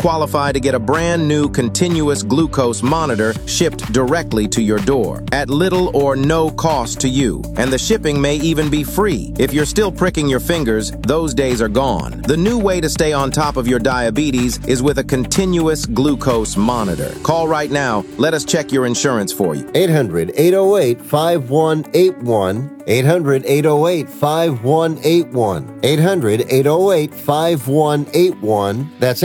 qualify to get a brand new continuous glucose monitor shipped directly to your door at little or no cost to you. And the shipping may even be free. If you're still pricking your fingers, those days are gone. The new way to stay on top of your diabetes is with a continuous glucose monitor. Call right now. Let us check your insurance for you. 800-808-5181. 800-808-5181. 800-808-5181. That's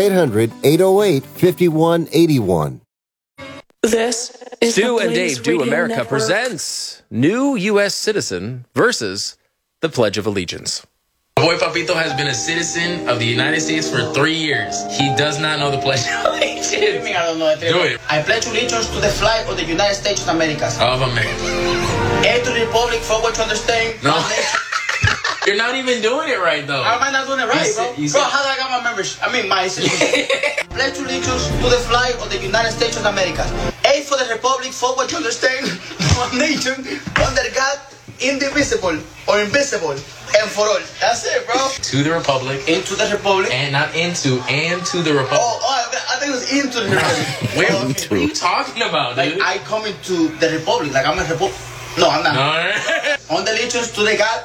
800-808-5181. This is Stu the and Blaze Dave Do Radio America Network. presents New U.S. Citizen versus the Pledge of Allegiance. Boy Papito has been a citizen of the United States for 3 years. He does not know the Pledge of Allegiance. What do you mean I don't know it? Do it. I pledge allegiance to the flag of the United States of America. Of America. And to the republic for which understand. No. You're not even doing it right, though. How am I not doing it right, bro? Bro, how did I got my membership? I mean, my citizenship. Pledge allegiance to the flag of the United States of America. A for the republic for which understand one nation under God, indivisible or invisible, and for all. That's it, bro. To the Republic. Into the republic. And not into, and to the Republic. I think it was into the republic. What are you talking about, dude? Like, I come into the republic. Like, I'm a republic. No, I'm not. No. On the allegiance to the God.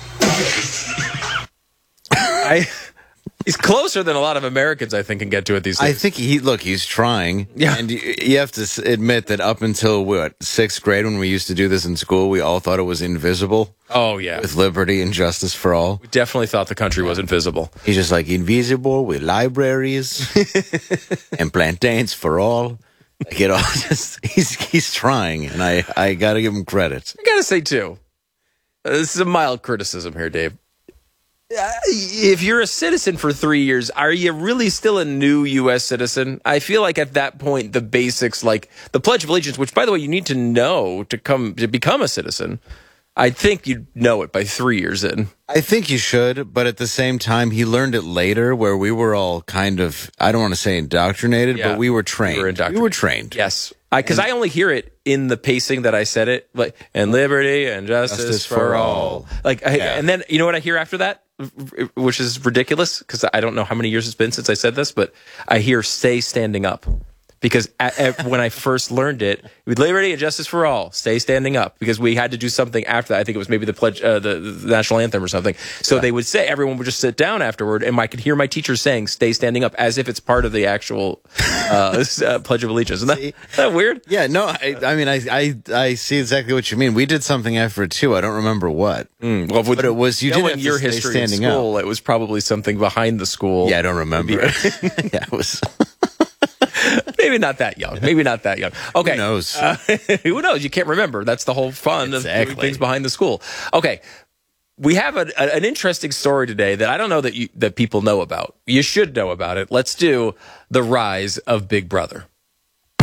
He's closer than a lot of Americans, I think, can get to it these days. I think he's trying. Yeah. And you have to admit that up until, sixth grade, when we used to do this in school, we all thought it was invisible. Oh, yeah. With liberty and justice for all. We definitely thought the country was invisible. He's just like invisible with libraries and plantains for all. Like, it all just, he's trying, and I got to give him credit. I got to say, too, this is a mild criticism here, Dave. If you're a citizen for 3 years, are you really still a new U.S. citizen? I feel like at that point, the basics, like the Pledge of Allegiance, which, by the way, you need to know to become a citizen, I think you'd know it by 3 years in. I think you should, but at the same time, he learned it later where we were all kind of, I don't want to say indoctrinated, but we were trained. We were trained. Yes. Because I only hear it in the pacing that I said it, like, and liberty and justice for all. Like, and then, you know what I hear after that? Which is ridiculous, because I don't know how many years it's been since I said this, but I hear stay standing up. Because when I first learned it, with liberty and justice for all, stay standing up. Because we had to do something after that. I think it was maybe the pledge, the national anthem or something. So they would say, everyone would just sit down afterward, and I could hear my teacher saying, stay standing up, as if it's part of the actual Pledge of Allegiance. Isn't that weird? Yeah, no, I mean, I see exactly what you mean. We did something after it, too. I don't remember what. Well, but it was, you didn't have your to stay history in standing school, up. it was probably something behind the school. Yeah, I don't remember. Yeah, it was... Maybe not that young. Maybe not that young. Okay. Who knows? Who knows? You can't remember. That's the whole fun of doing things behind the school. Okay. We have an interesting story today that I don't know that people know about. You should know about it. Let's do the rise of Big Brother.